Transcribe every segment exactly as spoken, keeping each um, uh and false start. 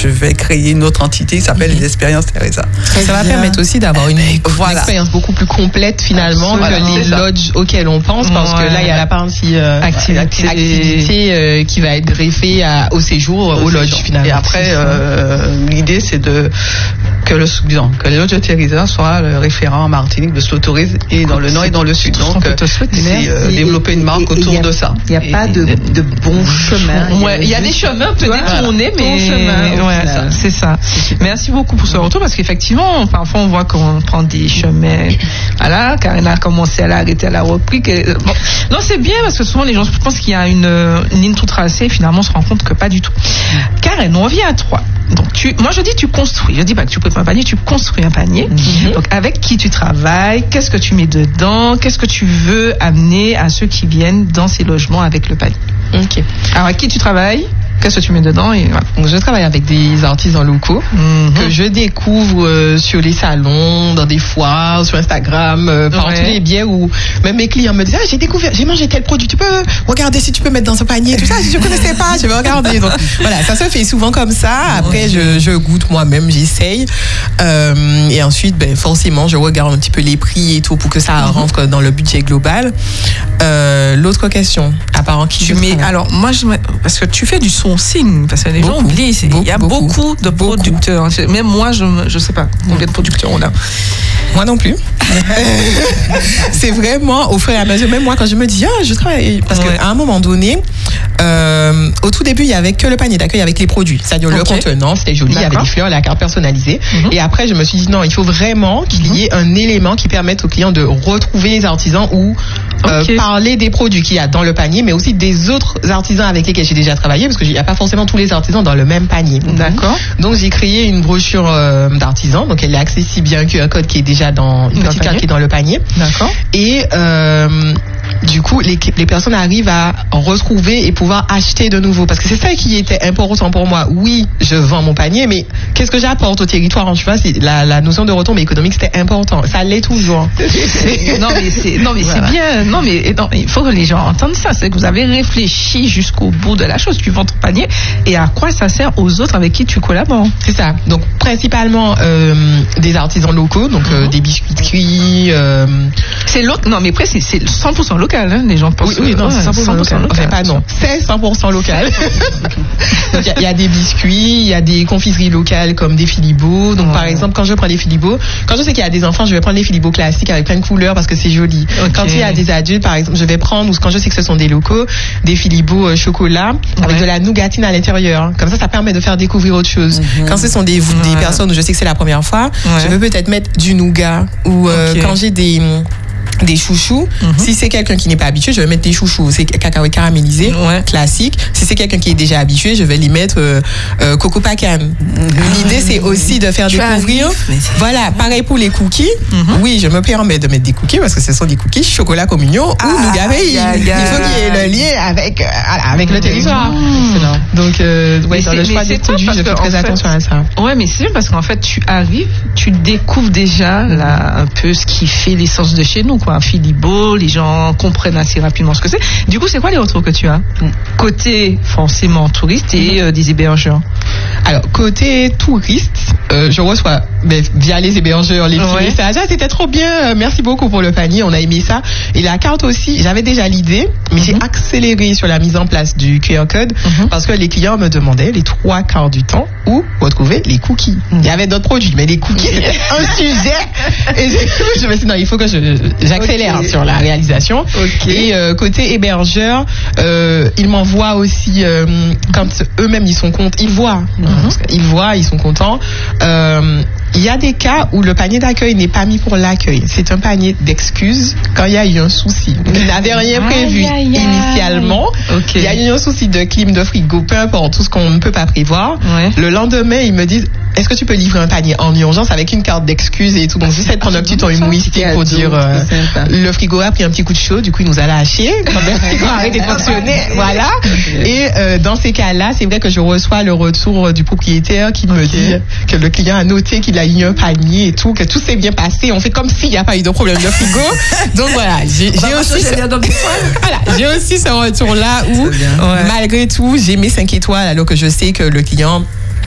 je vais créer une autre entité qui s'appelle mm-hmm. les expériences Teresa. Ça bien. Va permettre aussi d'avoir une, voilà. une expérience beaucoup plus complète finalement Absolument. que les voilà, lodges auxquels on pense, parce ouais. que là il y a la partie euh, activité, activité euh, qui va être greffée à, au séjour, au, au lodge finalement. Et après euh, l'idée c'est de que le disons, que le lodge de Teresa soit le référent en Martinique de slow tourisme et dans le nord et dans le sud. Donc euh, c'est euh, développer une marque et, autour et a, de ça. Il n'y a et, pas de, de bon chemin. Ouais, il y a des chemins peut-être tournés, mais chemin. Ouais, ça, c'est ça. Merci beaucoup pour ce retour, parce qu'effectivement, parfois on voit qu'on prend des chemins. Voilà, Karen a commencé à l'arrêter, elle a repris. Que, bon. Non, c'est bien, parce que souvent les gens pensent qu'il y a une, une ligne tout tracée, finalement on se rend compte que pas du tout. Karen, on revient à toi. Donc tu, moi je dis tu construis. Je dis pas que tu prépares un panier, tu construis un panier. Mm-hmm. Donc avec qui tu travailles, qu'est-ce que tu mets dedans, qu'est-ce que tu veux amener à ceux qui viennent dans ces logements avec le panier. Ok. Alors avec qui tu travailles? Qu'est-ce que tu mets dedans et voilà. Donc je travaille avec des artisans locaux mm-hmm. que je découvre euh, sur les salons, dans des foires, sur Instagram, euh, par ouais. tous les biais où même mes clients me disent ah j'ai découvert, j'ai mangé tel produit, tu peux regarder si tu peux mettre dans ce panier, tout ça, si je connaissais pas, je vais regarder. Donc voilà, ça se fait souvent comme ça. Après je, je goûte moi-même, j'essaye euh, et ensuite ben forcément je regarde un petit peu les prix et tout pour que ça mm-hmm. rentre dans le budget global. Euh, l'autre question, à part en qui tu mets, alors moi je parce que tu fais du son signe, parce que les beaucoup, gens oublient, il y a beaucoup, beaucoup de producteurs. Beaucoup. Même moi, je ne sais pas combien de producteurs on a. Moi non plus. C'est vraiment au fur et à mesure. Même moi, quand je me dis, ah, je travaille. Parce ouais. qu'à un moment donné, euh, au tout début, il n'y avait que le panier d'accueil avec les produits. C'est-à-dire okay. le contenant, c'était joli, D'accord. il y avait des fleurs, la carte personnalisée. Mm-hmm. Et après, je me suis dit, non, il faut vraiment qu'il y ait mm-hmm. un élément qui permette aux clients de retrouver les artisans ou euh, okay. parler des produits qu'il y a dans le panier, mais aussi des autres artisans avec lesquels j'ai déjà travaillé, parce qu'il n'y a pas forcément tous les artisans dans le même panier. D'accord. Donc, j'ai créé une brochure euh, d'artisans. Donc, elle est accessible via un Q R code qui est déjà dans une petite carte qui est dans le panier. D'accord. Et euh, du coup, les, les personnes arrivent à retrouver et pouvoir acheter de nouveau. Parce que c'est ça qui était important pour moi. Oui, je vends mon panier, mais qu'est-ce que j'apporte au territoire? Tu vois, c'est la, la notion de retombée économique, c'était important. Ça l'est toujours. non, mais c'est, non, mais voilà. c'est bien. Non, mais non, il faut que les gens entendent ça. C'est que vous avez réfléchi jusqu'au bout de la chose. Tu vends ton panier et à quoi ça sert aux autres avec qui tu collabores. C'est ça. Donc, principalement euh, des artisans locaux, donc mm-hmm. euh, des biscuiteries. Euh... C'est l'autre. Non, mais après, c'est, c'est cent pour cent local. Hein, les gens pensent. Oui, oui, non, c'est cent pour cent local. Enfin, pas non. C'est cent pour cent local. Donc, il y, y a des biscuits, il y a des confiseries locales comme des Philibos. Donc, ouais. par exemple, quand je prends les Philibos, quand je sais qu'il y a des enfants, je vais prendre les Philibos classiques avec plein de couleurs parce que c'est joli. Okay. Quand il y a des adultes, par exemple, je vais prendre, ou quand je sais que ce sont des locaux, des Philibos euh, chocolat ouais. avec de la nougatine à l'intérieur. Comme ça, ça permet de faire découvrir autre chose. Mm-hmm. Quand ce sont des, des ouais. personnes où je sais que c'est la première fois, ouais. je veux peut-être mettre du nougat ou euh, okay. quand j'ai des des chouchous. Mm-hmm. Si c'est quelqu'un qui n'est pas habitué, je vais mettre des chouchous. C'est cacahuètes caramélisées, ouais. classique. Si c'est quelqu'un qui est déjà habitué, je vais les mettre euh, euh, coco pacan. Mm-hmm. L'idée, c'est aussi de faire tu découvrir. Voilà, pareil pour les cookies. Mm-hmm. Oui, je me permets de mettre des cookies parce que ce sont des cookies chocolat communion ah, ou nougat veille. Yeah, yeah. Il faut qu'il y ait le lien avec, euh, avec le territoire. Mmh. Donc, euh, ouais, dans le choix des produits, je fais très fait, attention à ça. Ouais, mais c'est bien parce qu'en fait, tu arrives, tu découvres déjà là, un peu ce qui fait l'essence de chez nous, quoi. Un Philibo, les gens comprennent assez rapidement ce que c'est. Du coup, c'est quoi les retours que tu as côté forcément touriste et euh, des hébergeurs? Alors, côté touriste, euh, je reçois ben, via les hébergeurs les petits ouais. messages. Ah, c'était trop bien, merci beaucoup pour le panier, on a aimé ça. Et la carte aussi, j'avais déjà l'idée, mais mm-hmm. j'ai accéléré sur la mise en place du Q R code mm-hmm. parce que les clients me demandaient les trois quarts du temps où retrouver les cookies. Mm-hmm. Il y avait d'autres produits, mais les cookies, c'était un sujet. Et je me suis dit, non, il faut que je, j'accélère okay. sur la réalisation. Okay. Et euh, côté hébergeur, euh, ils m'envoient aussi, euh, quand eux-mêmes ils sont contents, ils voient, mm-hmm. ils voient, ils sont contents. Euh, il y a des cas où le panier d'accueil n'est pas mis pour l'accueil. C'est un panier d'excuses quand il y a eu un souci. Ils n'avaient rien prévu aïe, aïe, aïe. initialement. Okay. Il y a eu un souci de clim, de frigo, peu importe, tout ce qu'on ne peut pas prévoir. Ouais. Le lendemain, ils me disent, est-ce que tu peux livrer un panier en urgence avec une carte d'excuses et tout? Donc, j'essaie de prendre un petit temps humoristique pour dire, euh, le frigo a pris un petit coup de chaud, du coup, il nous a lâché. Quand le frigo a arrêté de fonctionner, voilà. Et euh, dans ces cas-là, c'est vrai que je reçois le retour du propriétaire qui okay. me dit que le client a noté qu'il a eu un panier et tout, que tout s'est bien passé. On fait comme s'il n'y a pas eu de problème de frigo. Donc voilà, j'ai, j'ai aussi, ce... voilà, j'ai aussi ce retour-là où, ouais. malgré tout, j'ai mes cinq étoiles alors que je sais que le client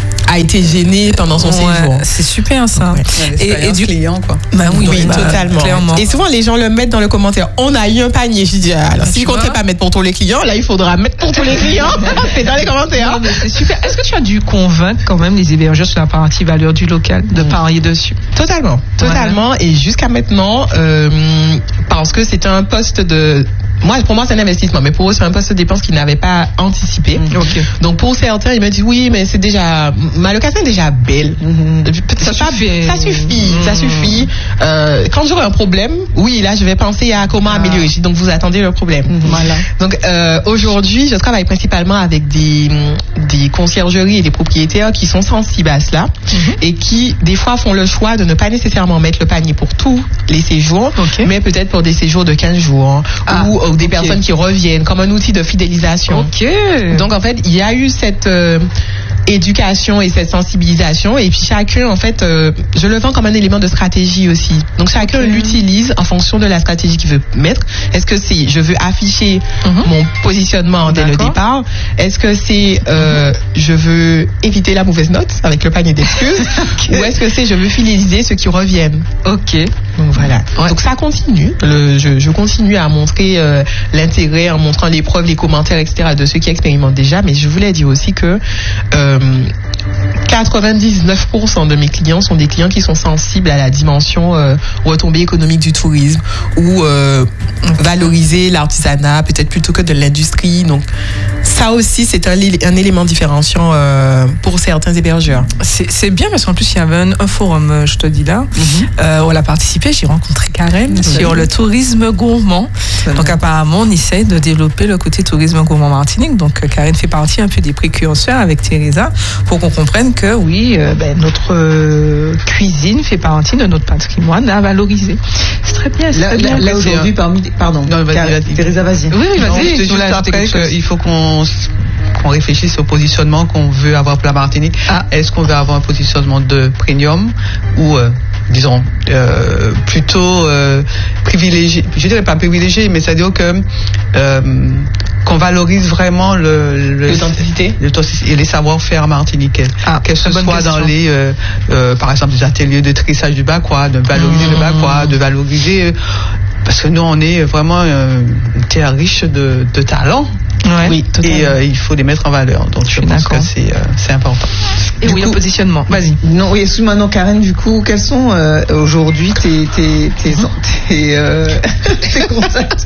a été gêné pendant son ouais, séjour. C'est super ça. Ouais. Et, et du client quoi. Bah oui, oui bah, totalement. Clairement. Et souvent les gens le mettent dans le commentaire. On a eu un panier. Je dis alors si je comptais pas mettre pour tous les clients, là il faudra mettre pour tous les clients. C'est dans les commentaires. Non, mais c'est super. Est-ce que tu as dû convaincre quand même les hébergeurs sur la partie valeur du local de mmh. parier dessus? Totalement, totalement. Ouais. Et jusqu'à maintenant, euh, parce que c'est un poste de Moi, pour moi, c'est un investissement, mais pour eux, c'est un poste de dépense qu'ils n'avaient pas anticipé. Mmh. Okay. Donc, pour certains, ils me disent oui, mais c'est déjà, ma location est déjà belle. Mmh. Ça, ça, suffit. ça suffit. Mmh. Ça suffit. Euh, quand j'aurai un problème, oui, là, je vais penser à comment ah. améliorer. Donc, vous attendez le problème. Mmh. Voilà. Donc, euh, aujourd'hui, je travaille principalement avec des, des conciergeries et des propriétaires qui sont sensibles à cela mmh. et qui, des fois, font le choix de ne pas nécessairement mettre le panier pour tous les séjours, okay. mais peut-être pour des séjours de quinze jours ah. ou des okay. personnes qui reviennent comme un outil de fidélisation. Okay. Donc en fait, il y a eu cette euh, éducation et cette sensibilisation et puis chacun en fait, euh, je le vends comme un élément de stratégie aussi. Donc chacun okay. l'utilise en fonction de la stratégie qu'il veut mettre. Est-ce que c'est je veux afficher mm-hmm. mon positionnement dès le départ? Est-ce que c'est euh, mm-hmm. je veux éviter la mauvaise note avec le panier d'excuses okay. ou est-ce que c'est je veux fidéliser ceux qui reviennent? Ok. Donc voilà. Ouais. Donc ça continue. Le, je, je continue à montrer euh, l'intérêt en montrant les preuves, les commentaires, et cetera de ceux qui expérimentent déjà. Mais je voulais dire aussi que euh, quatre-vingt-dix-neuf pour cent de mes clients sont des clients qui sont sensibles à la dimension euh, retombée économique du tourisme ou euh, valoriser l'artisanat peut-être plutôt que de l'industrie. Donc ça aussi c'est un, un élément différenciant euh, pour certains hébergeurs. C'est, c'est bien parce qu'en plus il y avait un, un forum, je te dis là, mm-hmm. euh, où elle a participé. J'ai rencontré Karen mmh. sur le tourisme gourmand. Mmh. Donc apparemment on essaie de développer le côté tourisme gourmand Martinique. Donc Karen fait partie un peu des précurseurs avec Teresa pour qu'on comprenne que oui, euh, ben, notre euh, cuisine fait partie de notre patrimoine à valoriser. C'est très bien. C'est là, très là, bien. là aujourd'hui parmi pardon. Non, vas-y, vas-y. Teresa, vas-y. Oui, oui, vas-y. C'est juste après qu'il faut qu'on qu'on réfléchisse au positionnement qu'on veut avoir pour la Martinique. Ah. Est-ce qu'on veut avoir un positionnement de premium ou euh, disons euh, plutôt euh, privilégié, je dirais pas privilégié, mais c'est-à-dire que euh, qu'on valorise vraiment le, le l'authenticité et les savoir-faire martiniquais, ah, que ce soit question. dans les euh, euh, par exemple des ateliers de trissage du Bacois, de valoriser mmh. le Bacois, de valoriser euh, parce que nous on est vraiment euh, une terre riche de, de talents. Ouais, oui, et euh, il faut les mettre en valeur. Donc je, je pense d'accord. que c'est, euh, c'est important. Et du oui, coup, le positionnement. Vas-y. Non, oui, excuse-moi, non, Karen, du coup, quels sont euh, aujourd'hui tes tes tes tes, euh, tes contacts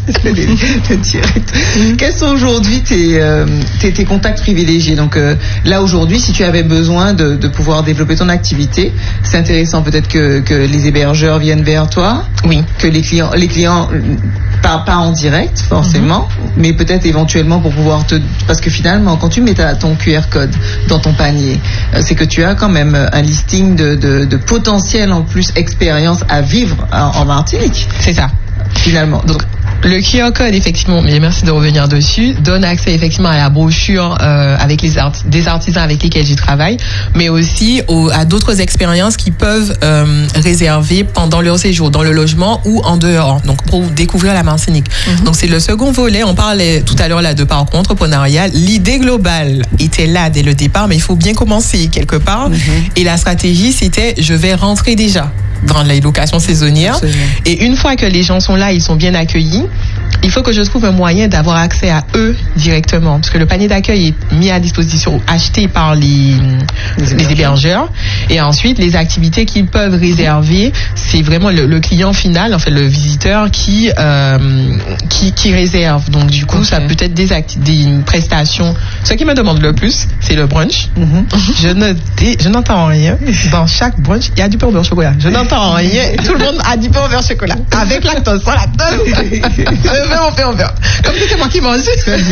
Quels sont aujourd'hui tes, euh, tes tes contacts privilégiés? Donc euh, là aujourd'hui, si tu avais besoin de de pouvoir développer ton activité, c'est intéressant peut-être que que les hébergeurs viennent vers toi. Oui. Que les clients les clients pas pas en direct forcément, mm-hmm. mais peut-être éventuellement pour pouvoir te parce que finalement quand tu mets ta, ton Q R code dans ton panier, c'est que tu as quand même un listing de de, de potentiel en plus expérience à vivre en, en Martinique. C'est ça. Finalement. Donc le Q R code, effectivement, mais merci de revenir dessus, donne accès effectivement à la brochure euh, avec les art- des artisans avec lesquels j'y travaille, mais aussi au, à d'autres expériences qui peuvent euh, réserver pendant leur séjour, dans le logement ou en dehors, donc pour découvrir la Martinique. Mm-hmm. Donc c'est le second volet. On parlait tout à l'heure là de parcours entrepreneurial. L'idée globale était là dès le départ, mais il faut bien commencer quelque part. Mm-hmm. Et la stratégie, c'était je vais rentrer déjà dans les locations saisonnières. Absolument. Et une fois que les gens sont là, ils sont bien accueillis, il faut que je trouve un moyen d'avoir accès à eux directement. Parce que le panier d'accueil est mis à disposition, acheté par les, les, les hébergeurs. Et ensuite, les activités qu'ils peuvent réserver, c'est vraiment le, le client final, en fait, le visiteur qui, euh, qui, qui réserve. Donc, du coup, okay. ça peut être des, acti- des prestations. Ce qui me demande le plus, c'est le brunch. Mm-hmm. Je, ne, je n'entends rien. Dans chaque brunch, il y a du pain au beurre chocolat. Je n'entends rien. Tout le monde a du pain au beurre chocolat. Avec lactose, sans lactose. On fait, on fait. Comme si c'est moi qui mange.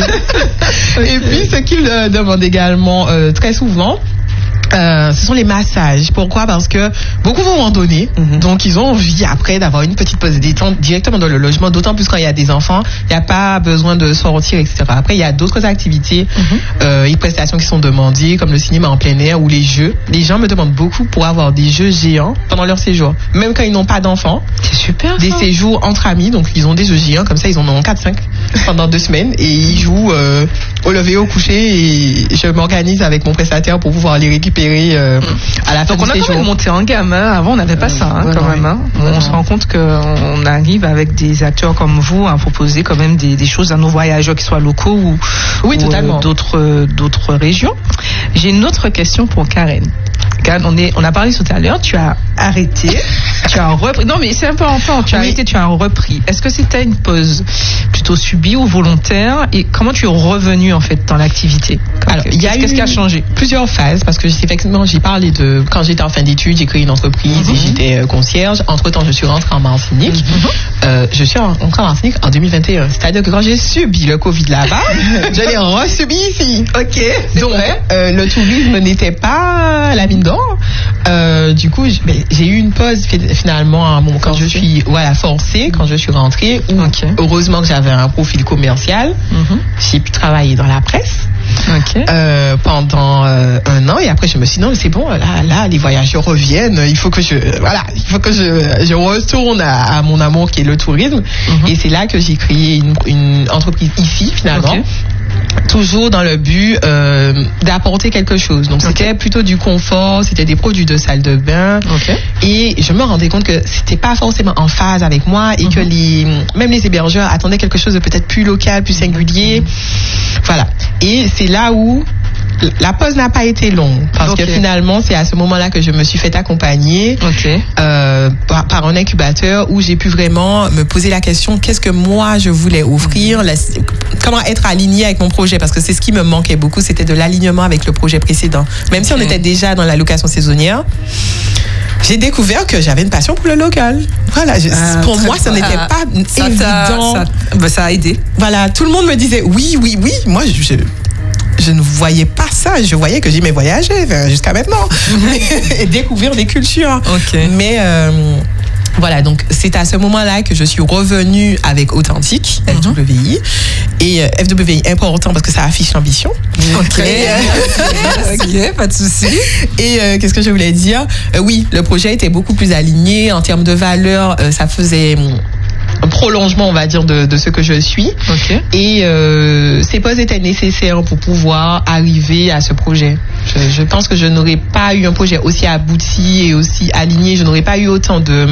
Et puis, ce qu'ils euh, demandent également euh, très souvent, Euh, ce sont les massages. Pourquoi? Parce que beaucoup vont en donner, mm-hmm. donc ils ont envie après d'avoir une petite pause détente directement dans le logement, d'autant plus quand il y a des enfants, il n'y a pas besoin de sortir, et cetera. Après, il y a d'autres activités mm-hmm. euh, et prestations qui sont demandées, comme le cinéma en plein air ou les jeux. Les gens me demandent beaucoup pour avoir des jeux géants pendant leur séjour, même quand ils n'ont pas d'enfants. C'est super. Des ça. séjours entre amis, donc ils ont des jeux géants, comme ça ils en ont quatre cinq. pendant deux semaines et ils jouent euh, au lever, au coucher et je m'organise avec mon prestataire pour pouvoir les récupérer euh, à la fin Donc du on a séjour. quand même monté en gamme. Hein. Avant, on n'avait pas euh, ça hein, voilà, quand même. Hein. Voilà. On se rend compte qu'on arrive avec des acteurs comme vous à proposer quand même des, des choses à nos voyageurs, qu'ils soient locaux ou, oui, ou totalement. Euh, d'autres, euh, d'autres régions. J'ai une autre question pour Karen. Karen, on, est, on a parlé tout à l'heure, tu as arrêté, tu as repris. Non, mais c'est important, tu as oui. arrêté, tu as repris. Est-ce que c'était une pause plutôt subie ou volontaire et comment tu es revenu en fait dans l'activité? Alors, il y a Qu'est-ce qui a changé? Plusieurs phases, parce que effectivement, j'ai parlé de quand j'étais en fin d'études, j'ai créé une entreprise mm-hmm. et j'étais euh, concierge. Entre-temps, je suis rentrée en Martinique. Mm-hmm. Euh, je suis rentrée en Martinique en deux mille vingt et un. C'est-à-dire que quand j'ai subi le Covid là-bas, je l'ai re-subi ici. Ok. Donc, euh, le tourisme n'était pas la mine d'or. Euh, du coup, j'ai eu une pause finalement quand forcé. je suis voilà forcée quand je suis rentrée. Où, okay. Heureusement que j'avais un profil commercial. Mm-hmm. J'ai pu travailler dans la presse. Okay. Euh, pendant euh, un an et après je me suis dit non c'est bon là là les voyageurs reviennent, il faut que je voilà il faut que je, je retourne à, à mon amour qui est le tourisme. Mm-hmm. Et c'est là que j'ai créé une, une entreprise ici finalement. Okay. Toujours dans le but euh, d'apporter quelque chose. Donc, okay. c'était plutôt du confort, c'était des produits de salle de bain. Okay. Et je me rendais compte que c'était pas forcément en phase avec moi et mm-hmm. que les, même les hébergeurs attendaient quelque chose de peut-être plus local, plus singulier. Mm-hmm. Voilà. Et c'est là où la pause n'a pas été longue parce okay. que finalement c'est à ce moment-là que je me suis fait accompagner okay. euh, par, par un incubateur où j'ai pu vraiment me poser la question qu'est-ce que moi je voulais offrir, la, comment être aligné avec mon projet parce que c'est ce qui me manquait beaucoup, c'était de l'alignement avec le projet précédent. Même okay. si on était déjà dans la location saisonnière, j'ai découvert que j'avais une passion pour le local. Voilà, je, ah, pour moi, ça n'était ah, pas ça évident. Ça, bah, ça a aidé. Voilà, tout le monde me disait oui, oui, oui. Moi, je, je je ne voyais pas ça. Je voyais que j'aimais voyager jusqu'à maintenant et découvrir des cultures. Okay. Mais euh, voilà, donc c'est à ce moment-là que je suis revenue avec Authentique, mm-hmm. F W I. Et euh, F W I important parce que ça affiche l'ambition. Ok, ok, pas de souci. Et euh, qu'est-ce que je voulais dire euh, Oui, le projet était beaucoup plus aligné en termes de valeur. Euh, ça faisait un prolongement, on va dire, de, de ce que je suis. Okay. Et euh, ces pauses étaient nécessaires pour pouvoir arriver à ce projet. Je, je pense que je n'aurais pas eu un projet aussi abouti et aussi aligné. Je n'aurais pas eu autant de...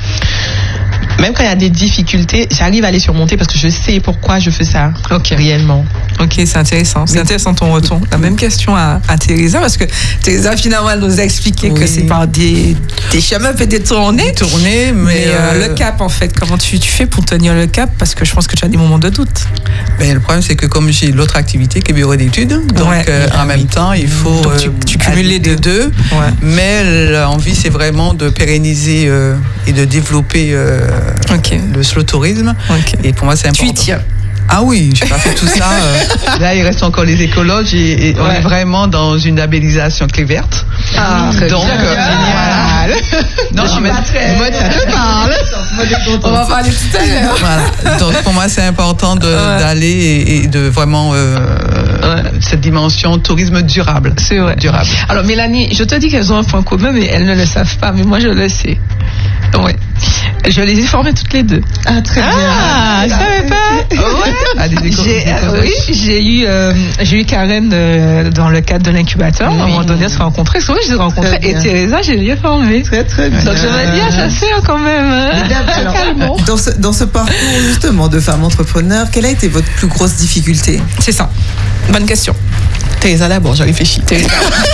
Même quand il y a des difficultés, j'arrive à les surmonter parce que je sais pourquoi je fais ça okay. réellement. Ok, c'est intéressant. C'est oui. intéressant ton retour. La même question à, à Teresa parce que Teresa finalement elle nous a expliqué oui. que c'est par des, des chemins peut détournés. Détournés, mais, mais euh, euh, le cap en fait. Comment tu, tu fais pour tenir le cap parce que je pense que tu as des moments de doute. Ben, le problème c'est que comme j'ai l'autre activité qui est bureau d'études, donc ouais. euh, en même temps il faut donc, tu, tu cumules les deux. deux ouais. Mais l'envie c'est vraiment de pérenniser euh, et de développer euh, okay. le slow tourisme. Okay. Et pour moi c'est important. Tu y tiens. Ah oui, je n'ai pas fait tout ça. Euh, là, il reste encore les écologes et, et ouais. on est vraiment dans une labellisation clé verte. Ah, donc, euh, génial. Non, je mais très... mode, ça te parle. On va parler tout à l'heure. Voilà. Donc, pour moi, c'est important de, ouais. d'aller et, et de vraiment euh, ouais. cette dimension tourisme durable. C'est vrai. Durable. Alors, Mélanie, je te dis qu'elles ont un point commun, mais elles ne le savent pas. Mais moi, je le sais. Ouais. Je les ai formées toutes les deux. Ah, très bien. Ah, je savais pas. Ouais. Ah, des j'ai, euh, oui, j'ai eu, euh, j'ai eu Karen euh, dans le cadre de l'incubateur. Oui. À un moment donné, on se rencontrait. C'est vrai, je les ai rencontrés. Et Teresa, j'ai les formée. Très, très bien. Donc, je me dis, ah, ça sert quand même. Hein. Alors, dans, ce, dans ce parcours, justement, de femme entrepreneur, quelle a été votre plus grosse difficulté? C'est ça. Bonne question. Teresa, d'abord, je réfléchis. Teresa.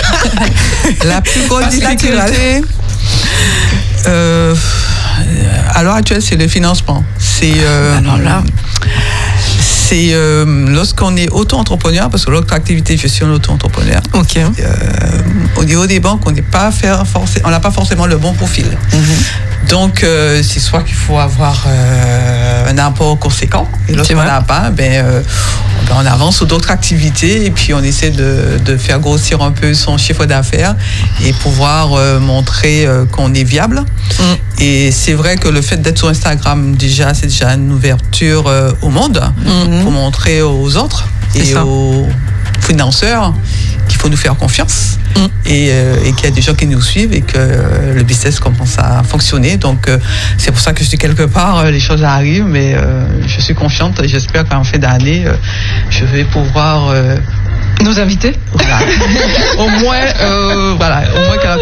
La plus grosse difficulté. Euh, à l'heure actuelle, c'est le financement. C'est euh, alors là, c'est euh, lorsqu'on est auto-entrepreneur, parce que l'autre activité, je suis un auto-entrepreneur. Ok. Euh, au niveau des banques, on n'est pas faire forcé, on n'a pas forcément le bon profil. Mm-hmm. Donc, euh, c'est soit qu'il faut avoir euh, un apport conséquent, et lorsqu'on n'a pas, ben, euh, ben, on avance sur d'autres activités et puis on essaie de, de faire grossir un peu son chiffre d'affaires et pouvoir euh, montrer euh, qu'on est viable. Mm. Et c'est vrai que le fait d'être sur Instagram, déjà, c'est déjà une ouverture euh, au monde mm-hmm. pour montrer aux autres c'est et ça. aux financeurs qu'il faut nous faire confiance mm. et, euh, et qu'il y a des gens qui nous suivent et que euh, le business commence à fonctionner. Donc euh, c'est pour ça que je suis quelque part, euh, les choses arrivent, mais euh, je suis confiante. J'espère qu'en fin d'année, euh, je vais pouvoir... Euh, nous inviter. Voilà. au moins, euh, voilà, au moins